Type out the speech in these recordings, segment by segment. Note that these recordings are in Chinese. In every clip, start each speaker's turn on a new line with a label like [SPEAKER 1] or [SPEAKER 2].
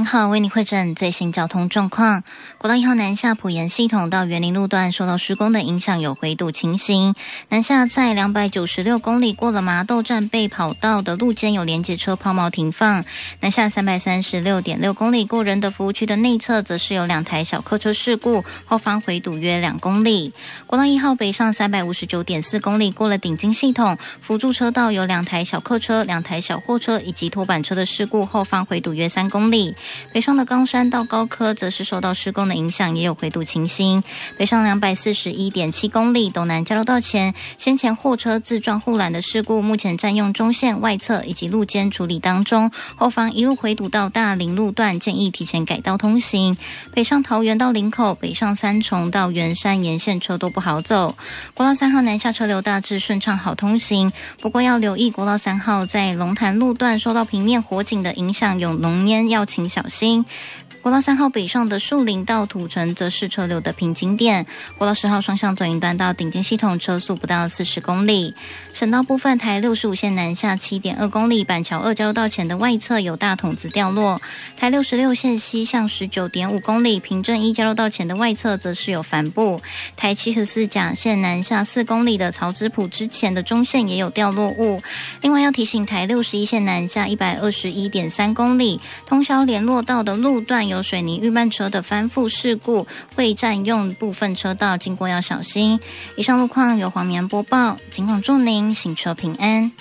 [SPEAKER 1] 号为你汇整最新交通状况。国道1号南下埔盐系统到园林路段受到施工的影响，有回堵情形。南下在296公里过了麻豆站被跑道的路肩有连接车抛锚停放。南下336.6公里过仁德服务区的内侧，则是有2台小客车事故，后方回堵约2公里。国道1号北上359.4公里过了顶金系统，辅助车道有2台小客车、2台小货车以及拖板车的事故，后方回堵约3公里。北上的冈山到高科则是受到施工的影响，也有回堵情形。北上241.7公里斗南交流道前，先前货车自撞护栏的事故，目前占用中线外侧以及路肩处理当中，后方一路回堵到大林路段，建议提前改道通行。北上桃园到林口，北上三重到圆山沿线车都不好走。国道3号南下车流大致顺畅好通行，不过要留意国道3号在龙潭路段受到平面火警的影响，有浓烟，要请小心。国道3号北上的树林到土城则是车流的瓶颈点。国道10号双向转运段到顶金系统车速不到40公里。省道部分，台65线南下 7.2 公里，板桥2交流道前的外侧有大筒子掉落。台66线西向 19.5 公里，平镇1交流道前的外侧则是有帆布。台74甲线南下4公里的曹子埔之前的中线也有掉落物。另外要提醒，台61线南下 121.3 公里，通霄联络道的路段有水泥运搬车的翻覆事故，会占用部分车道，经过要小心。以上路况由黄绵播报，警广祝您行车平安。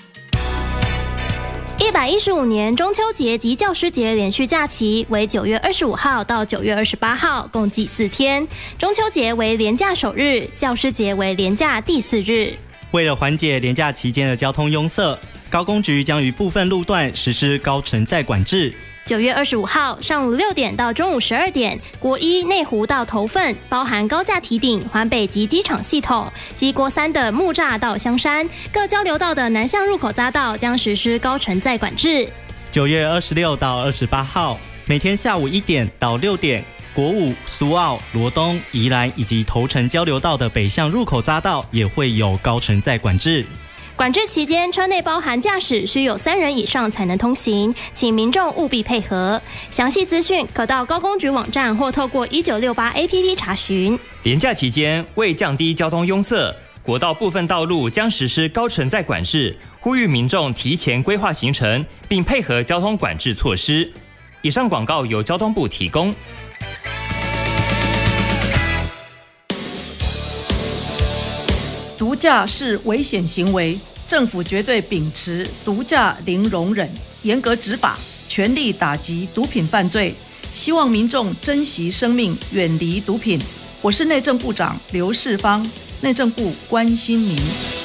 [SPEAKER 2] 115年中秋节及教师节连续假期为9月25号到9月28号，共计4天。中秋节为连假首日，教师节为连假第4日。
[SPEAKER 3] 为了缓解连假期间的交通拥塞，高公局将于部分路段实施高承载管制。
[SPEAKER 2] 9月25号上午6点到中午12点，国1内湖到头份，包含高架堤顶、环北及机场系统，及国3的木栅到香山各交流道的南向入口匝道将实施高承载管制。
[SPEAKER 3] 9月26到28号，每天下午1点到6点，国5、苏澳、罗东、宜兰以及头城交流道的北向入口匝道也会有高承载管制。
[SPEAKER 2] 管制期间，车内包含驾驶需有3人以上才能通行，请民众务必配合。详细资讯可到高公局网站或透过1968 APP 查询。
[SPEAKER 4] 连假期间，为降低交通拥塞，国道部分道路将实施高承载管制，呼吁民众提前规划行程，并配合交通管制措施。以上广告由交通部提供。
[SPEAKER 5] 毒驾是危险行为，政府绝对秉持毒驾零容忍，严格执法，全力打击毒品犯罪。希望民众珍惜生命，远离毒品。我是内政部长刘世芳，内政部关心您。